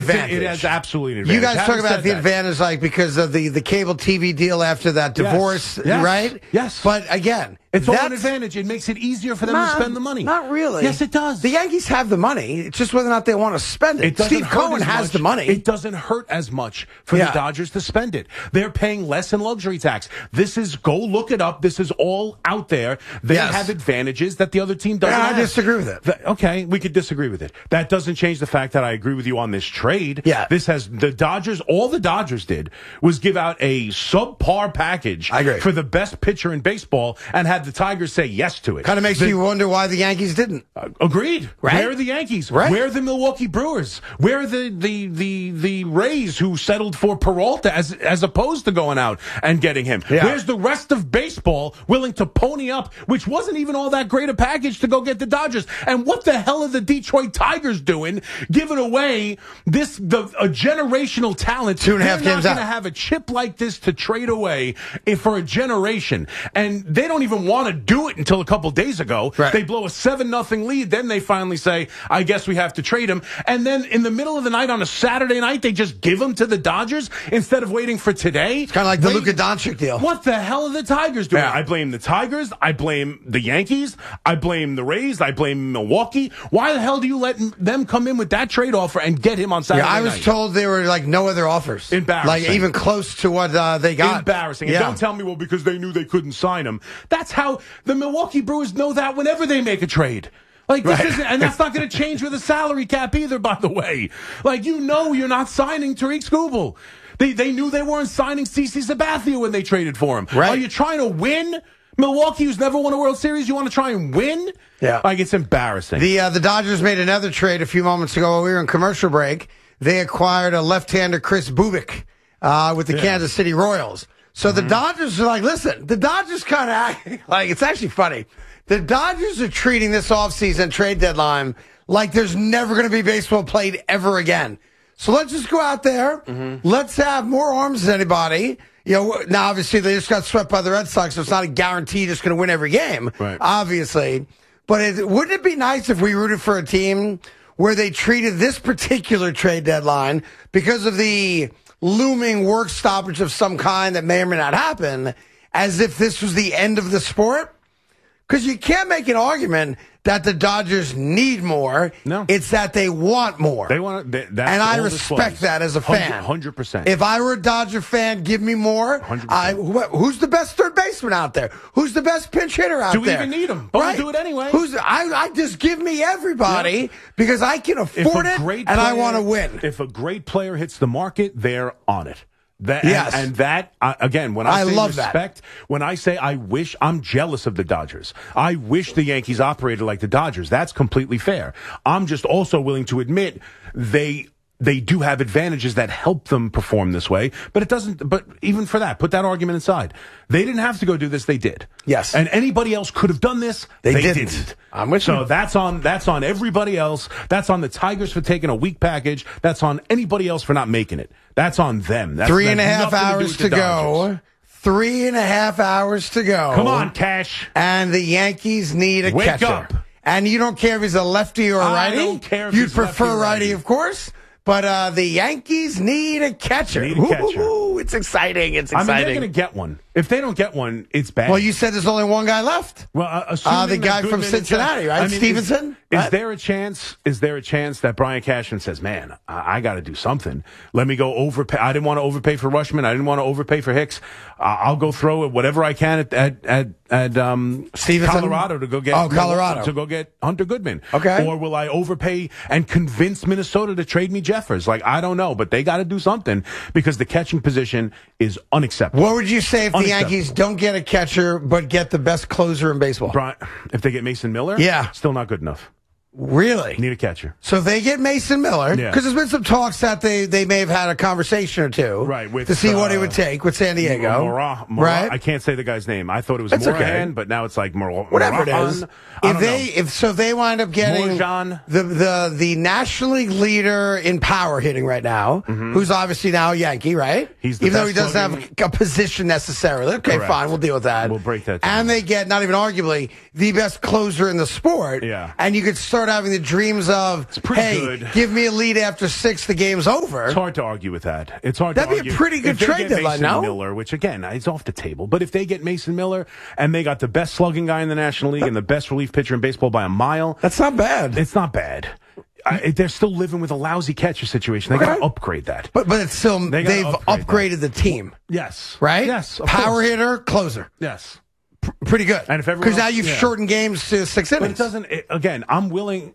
advantage. It has absolutely an advantage. You guys talk Having about said the that, advantage, like, because of the cable TV deal after that divorce, Yes. right? Yes. But again, it's all an advantage. It makes it easier for them to spend the money. Not really. Yes, it does. The Yankees have the money. It's just whether or not they want to spend it. Steve Cohen has the money. It doesn't hurt as much for the Dodgers to spend it. They're paying less in luxury tax. Go look it up. This is all out there. They have advantages that the other team doesn't have. I disagree with it. Okay, we could disagree with it. That doesn't change the fact that I agree with you on this trade. Yeah. This has the Dodgers, all the Dodgers did was give out a subpar package for the best pitcher in baseball and had the Tigers say yes to it. Kind of makes you wonder why the Yankees didn't. Agreed. Right? Where are the Yankees? Right. Where are the Milwaukee Brewers? Where are the Rays who settled for Peralta as opposed to going out and getting him? Yeah. Where's the rest of baseball willing to pony up, which wasn't even all that great a package to go get the Dodgers? And what the hell are the Detroit Tigers doing, giving away a generational talent? 2.5 games out. They're not going to have a chip like this to trade away for a generation. And they don't even want to do it until a couple days ago. Right. They blow a 7-0 lead. Then they finally say, I guess we have to trade him. And then in the middle of the night on a Saturday night, they just give him to the Dodgers instead of waiting for today. It's kind of like the Luka Doncic deal. What the hell are the Tigers doing? Yeah. I blame the Tigers. I blame the Yankees. I blame the Rays. I blame Milwaukee. Why the hell do you let them come in with that trade offer and get him on Saturday night? I was told there were like no other offers. Embarrassing. Like even close to what they got. Embarrassing. And don't tell me, well, because they knew they couldn't sign him. That's how the Milwaukee Brewers know that whenever they make a trade. Like, this isn't, and that's not going to change with the salary cap either, by the way. Like, you're not signing Tariq Skubal. They knew they weren't signing CeCe Sabathia when they traded for him. Right. Are you trying to win? Milwaukee, who's never won a World Series, you want to try and win? Yeah. Like, it's embarrassing. The Dodgers made another trade a few moments ago while we were in commercial break. They acquired a left-hander, Chris Bubik, with the Kansas City Royals. So the Dodgers are like, listen, the Dodgers kind of act like, it's actually funny. The Dodgers are treating this offseason trade deadline like there's never going to be baseball played ever again. So let's just go out there. Let's have more arms than anybody. You know, now obviously they just got swept by the Red Sox, so it's not a guarantee just going to win every game, obviously. But wouldn't it be nice if we rooted for a team where they treated this particular trade deadline, because of the looming work stoppage of some kind that may or may not happen, as if this was the end of the sport? Because you can't make an argument that the Dodgers need more. No. It's that they want more. They want that's and I respect that as a fan. 100%. If I were a Dodger fan, give me more. 100%. Who's the best third baseman out there? Who's the best pinch hitter out there? Do we even need them? But we'll do it anyway. I just give me everybody because I can afford it and I want to win. If a great player hits the market, they're on it. Yes. And that, again, when I say love respect, when I say I'm jealous of the Dodgers. I wish the Yankees operated like the Dodgers. That's completely fair. I'm just also willing to admit they do have advantages that help them perform this way, but it doesn't, but even for that, put that argument aside. They didn't have to go do this, they did. Yes. And anybody else could have done this, they didn't. I'm with you. So that's on everybody else. That's on the Tigers for taking a weak package. That's on anybody else for not making it. That's on them. That's 3.5 hours to go. 3.5 hours to go. Come on, Cash. And the Yankees need a Wake catcher. up. And you don't care if he's a lefty or a righty? I don't care if You'd he's lefty prefer or righty, of course. But the Yankees need a catcher. Ooh, it's exciting. It's exciting. I mean, they're going to get one. If they don't get one, it's bad. Well, you said there's only one guy left. Well, the guy from Cincinnati, right? Stevenson? Is there a chance that Brian Cashman says, man, I got to do something. Let me go overpay. I didn't want to overpay for Rushman. I didn't want to overpay for Hicks. I'll go throw whatever I can at Stevenson? Colorado to go get Colorado to go get Hunter Goodman. Okay. Or will I overpay and convince Minnesota to trade me Jeffers? Like, I don't know, but they got to do something because the catching position is unacceptable. What would you say if the Yankees don't get a catcher but get the best closer in baseball? Brian, if they get Mason Miller, still not good enough. Really? Need a catcher. So if they get Mason Miller, because there's been some talks that they may have had a conversation or two, right, to see what he would take with San Diego. Right? I can't say the guy's name. I thought it was Morahan, but now it's like whatever it is. If they wind up getting the National League leader in power hitting right now, who's obviously now a Yankee, right? Even though he doesn't have a position necessarily. Okay, fine, we'll deal with that. We'll break that down. And they get, not even arguably, the best closer in the sport. Yeah. And you could start start having the dreams of, hey, good. give me a lead after 6, the game's over. It's hard to argue with that. It's hard That'd to be argue. a pretty good If they trade get deadline, Mason no? Miller, which, again, is off the table. But if they get Mason Miller and they got the best slugging guy in the National League and the best relief pitcher in baseball by a mile. That's not bad. It's not bad. They're still living with a lousy catcher situation. They got to upgrade that. But it's still, they've upgraded the team. Yes. Right? Yes. Power hitter, closer. Yes. Pretty good. And if everyone because now else- you've yeah. shortened games to 6 innings. But it doesn't. Again, I'm willing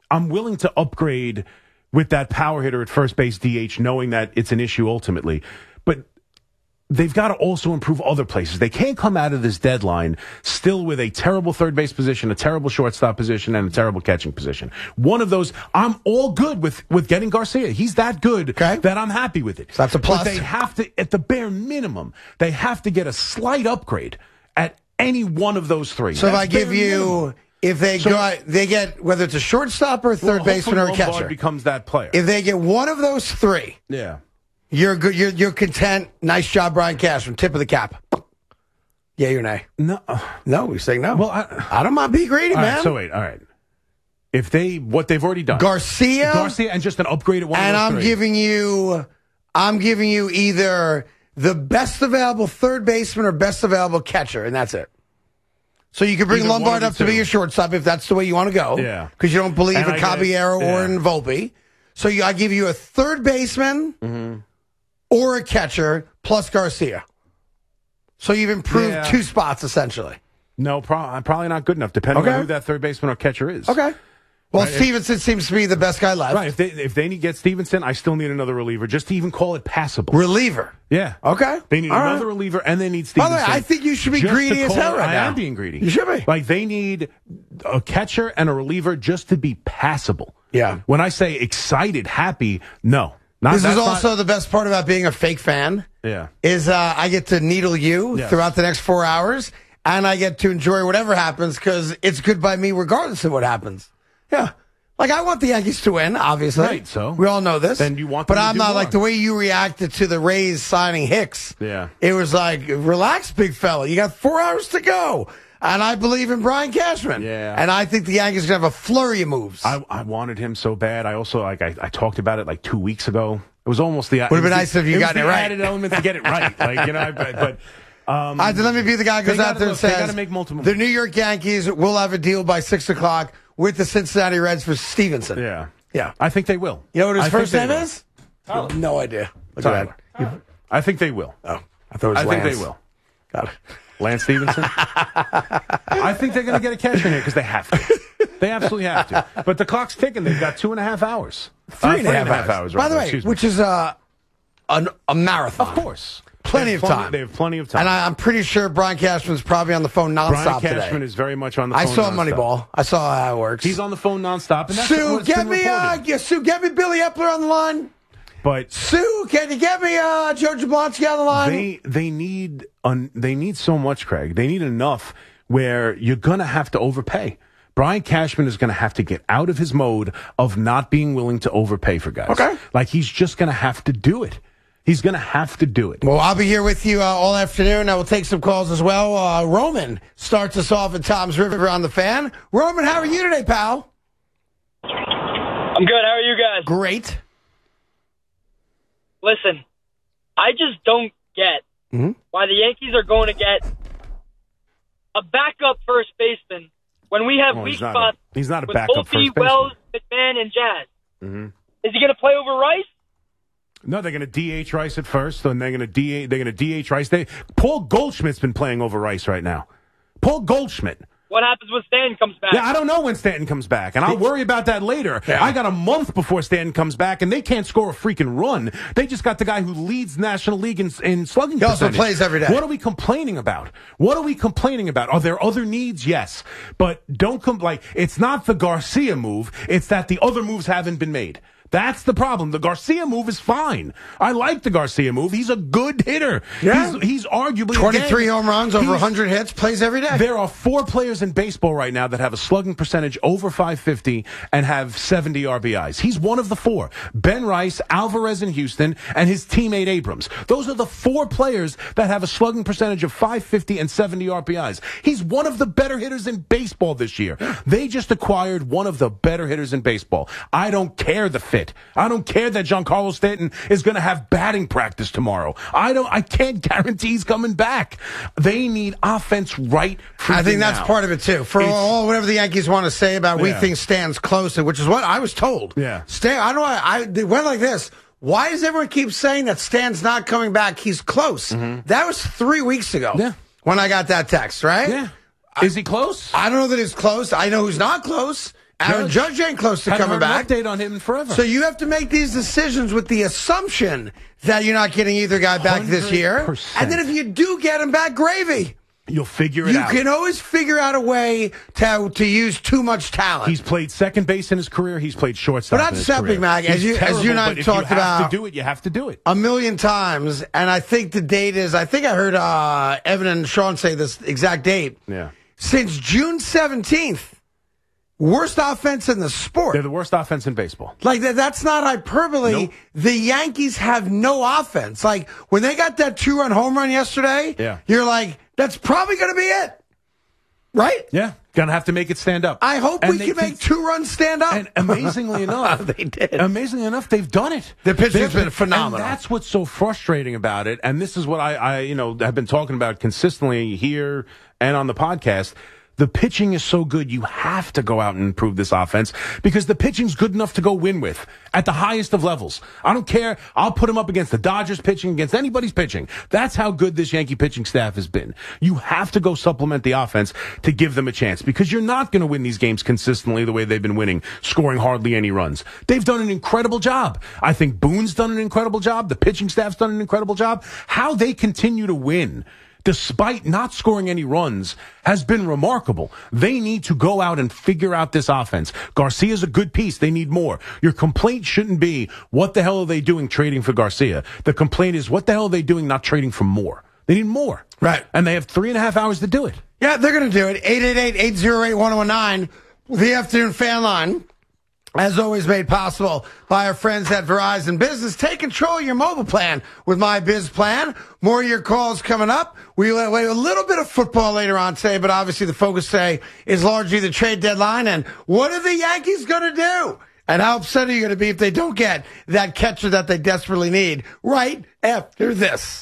to upgrade with that power hitter at first base DH, knowing that it's an issue ultimately. But they've got to also improve other places. They can't come out of this deadline still with a terrible third base position, a terrible shortstop position, and a terrible catching position. One of those, I'm all good with getting Garcia. He's that good that I'm happy with it. So that's a plus. But they have to, at the bare minimum, they have to get a slight upgrade at any one of those three. So if That's I give bare you, minimum. if they they get, whether it's a shortstop or a third baseman or a Lombard catcher, becomes that player. if they get one of those three, Yeah. you're good. You're content. Nice job, Brian Cashman. Tip of the cap. Yeah, or nay? No. No, we say no. Well, I don't mind being greedy, All man. right, so wait, all right. If what they've already done. Garcia, and just an upgrade at one and of those I'm three. giving you either the best available third baseman or best available catcher, and that's it. So you can bring Either one Lombard of up the to be two. your shortstop if that's the way you want to go. Yeah. Because you don't believe And in I get it. Caballero Yeah. or in Volpe. So I give you a third baseman or a catcher plus Garcia. So you've improved 2 spots essentially. No, probably not good enough, depending Okay. on who that third baseman or catcher is. Okay. Well, Right, Stevenson seems to be the best guy left. Right. If they need to get Stevenson, I still need another reliever, just to even call it passable. Reliever. Yeah. Okay. They need All another right. reliever, and they need By the Stevenson. way, I think you should be just greedy to as call hell it- right now. I am being greedy. You should be. Like, they need a catcher and a reliever just to be passable. Yeah. When I say excited, happy, no. That's also not- the best part about being a fake fan. Yeah. Is I get to needle you Yes. throughout the next 4 hours, and I get to enjoy whatever happens because it's good by me regardless of what happens. Yeah. Like, I want the Yankees to win, obviously. Right, so? We all know this. Then you want them But to I'm do not more. like the way you reacted to the Rays signing Hicks. Yeah. It was like, relax, big fella. You got 4 hours to go. And I believe in Brian Cashman. Yeah. And I think the Yankees are going to have a flurry of moves. I wanted him so bad. I also, I talked about it like 2 weeks ago. It was almost the... Would have been nice if you gotten it right. added element to get it right. Like, but let me be the guy who goes out there and they says, gotta make multiple the New York Yankees will have a deal by 6 o'clock with the Cincinnati Reds for Stevenson. yeah. Yeah. I think they will. You know what his I think first they name will. is? No idea. Look Tyler. at that. I think they will. Oh, I thought it was I think Lance. they will. Got it. Lance Stevenson? I think they're going to get a catcher in here because they have to. They absolutely have to. But the clock's ticking. They've got 2.5 hours. 3.5 hours. By the rather, way, excuse me. which is a marathon. Of course. Plenty They of have time. They have plenty of time. And I'm pretty sure Brian Cashman's probably on the phone Brian nonstop Cashman today. is very much on the I phone saw nonstop. Moneyball. I saw how it works. He's on the phone nonstop. And that's Sue, what's been reported. get me Billy Epler on the line. But Sue, can you get me Joe Jablonski on the line? they need so much, Craig. They need enough where you're going to have to overpay. Brian Cashman is going to have to get out of his mode of not being willing to overpay for guys. Okay. Like, he's just going to have to do it. He's going to have to do it. Well, I'll be here with you all afternoon. I will take some calls as well. Roman starts us off at Tom's River on the Fan. Roman, how are you today, pal? I'm good. How are you guys? Great. Listen, I just don't get why the Yankees are going to get a backup first baseman when we have weak spots. He's not a with backup Volpe, first baseman. Wells, McMahon, and Jazz. Is he going to play over Rice? No, they're going to DH Rice at first, and they're going to DH Rice. Paul Goldschmidt's been playing over Rice right now. Paul Goldschmidt. What happens when Stanton comes back? Yeah, I don't know when Stanton comes back, and I'll worry about that later. Yeah. I got a month before Stanton comes back, and they can't score a freaking run. They just got the guy who leads National League in slugging He also percentage. plays every day. What are we complaining about? What are we complaining about? Are there other needs? Yes. But don't it's not the Garcia move. It's that the other moves haven't been made. That's the problem. The Garcia move is fine. I like the Garcia move. He's a good hitter. Yeah. He's arguably 23 home runs, over 100 hits, plays every day. There are 4 players in baseball right now that have a slugging percentage over 550 and have 70 RBIs. He's one of the 4. Ben Rice, Alvarez in Houston, and his teammate Abrams. Those are the 4 players that have a slugging percentage of 550 and 70 RBIs. He's one of the better hitters in baseball this year. They just acquired one of the better hitters in baseball. I don't care the fit. I don't care that Giancarlo Stanton is going to have batting practice tomorrow. I can't guarantee he's coming back. They need offense right for I think that's part of it too. For all whatever the Yankees want to say about we think Stan's close, which is what I was told. Yeah. Stan, I don't know. It went like this. Why does everyone keep saying that Stan's not coming back? He's close. That was 3 weeks ago. Yeah. When I got that text, right? Yeah. Is he close? I don't know that he's close. I know who's not close. Aaron Judge ain't close to coming back. An update on him in forever. So you have to make these decisions with the assumption that you're not getting either guy back this year. 100%. And then if you do get him back, gravy. You'll figure it out. You can always figure out a way to use too much talent. He's played second base in his career. He's played shortstop in his career. But that's Mac. As you and I have talked about, you have to do it a million times. And I think the date is. I think I heard Evan and Sean say this exact date. Yeah. Since June 17th. Worst offense in the sport. They're the worst offense in baseball. Like, that's not hyperbole. Nope. The Yankees have no offense. Like, when they got that 2-run home run yesterday, you're like, that's probably going to be it. Right? Yeah. Going to have to make it stand up. I hope we can make 2 runs stand up. And amazingly enough, they did. Amazingly enough, they've done it. The pitching's been phenomenal. And that's what's so frustrating about it. And this is what I have been talking about consistently here and on the podcast. The pitching is so good, you have to go out and improve this offense because the pitching's good enough to go win with at the highest of levels. I don't care. I'll put him up against the Dodgers pitching, against anybody's pitching. That's how good this Yankee pitching staff has been. You have to go supplement the offense to give them a chance because you're not going to win these games consistently the way they've been winning, scoring hardly any runs. They've done an incredible job. I think Boone's done an incredible job. The pitching staff's done an incredible job. How they continue to win despite not scoring any runs, has been remarkable. They need to go out and figure out this offense. Garcia's a good piece. They need more. Your complaint shouldn't be, what the hell are they doing trading for Garcia? The complaint is, what the hell are they doing not trading for more? They need more. Right. And they have 3.5 hours to do it. Yeah, they're going to do it. 888-808-1019, the afternoon fan line. As always, made possible by our friends at Verizon Business. Take control of your mobile plan with My Biz Plan. More of your calls coming up. We'll have a little bit of football later on today, but obviously the focus today is largely the trade deadline. And what are the Yankees going to do? And how upset are you going to be if they don't get that catcher that they desperately need right after this?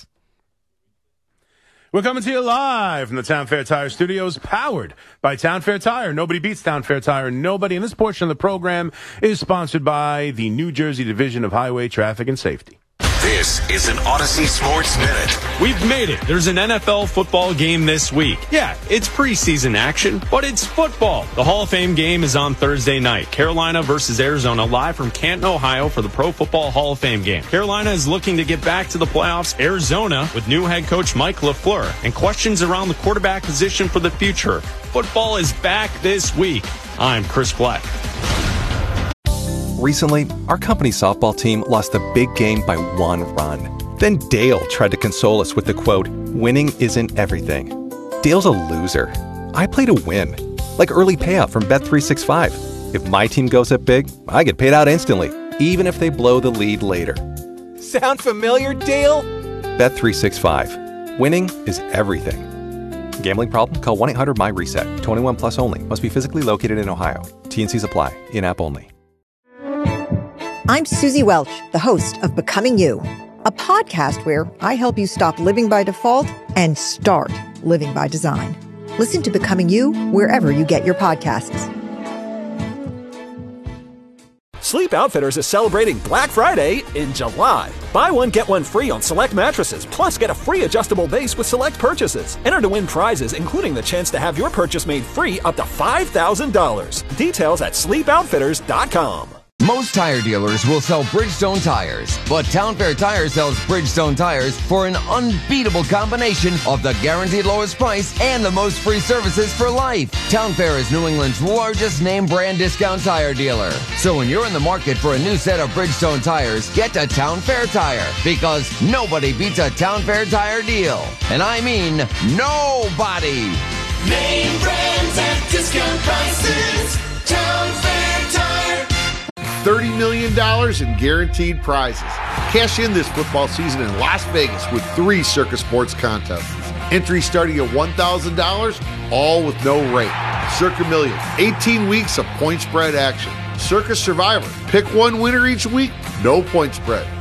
We're coming to you live from the Town Fair Tire Studios, powered by Town Fair Tire. Nobody beats Town Fair Tire. Nobody. And this portion of the program is sponsored by the New Jersey Division of Highway Traffic and Safety. This is an Odyssey Sports Minute. We've made it. There's an NFL football game this week. Yeah, it's preseason action, but it's football. The Hall of Fame game is on Thursday night. Carolina versus Arizona, live from Canton, Ohio for the Pro Football Hall of Fame game. Carolina is looking to get back to the playoffs. Arizona with new head coach Mike LaFleur and questions around the quarterback position for the future. Football is back this week. I'm Chris Black. Recently, our company's softball team lost a big game by 1 run. Then Dale tried to console us with the quote, "Winning isn't everything." Dale's a loser. I play to win. Like early payout from Bet365. If my team goes up big, I get paid out instantly, even if they blow the lead later. Sound familiar, Dale? Bet365. Winning is everything. Gambling problem? Call 1-800-MY-RESET. 21 plus only. Must be physically located in Ohio. T&Cs apply. In-app only. I'm Susie Welch, the host of Becoming You, a podcast where I help you stop living by default and start living by design. Listen to Becoming You wherever you get your podcasts. Sleep Outfitters is celebrating Black Friday in July. Buy one, get one free on select mattresses, plus get a free adjustable base with select purchases. Enter to win prizes, including the chance to have your purchase made free up to $5,000. Details at sleepoutfitters.com. Most tire dealers will sell Bridgestone tires, but Town Fair Tire sells Bridgestone tires for an unbeatable combination of the guaranteed lowest price and the most free services for life. Town Fair is New England's largest name brand discount tire dealer. So when you're in the market for a new set of Bridgestone tires, get to Town Fair Tire, because nobody beats a Town Fair Tire deal. And I mean nobody. Name brands at discount prices. Town Fair Tire. $30 million in guaranteed prizes. Cash in this football season in Las Vegas with 3 Circa Sports contests. Entry starting at $1,000, all with no rate. Circa Million, 18 weeks of point spread action. Circa Survivor, pick one winner each week, no point spread.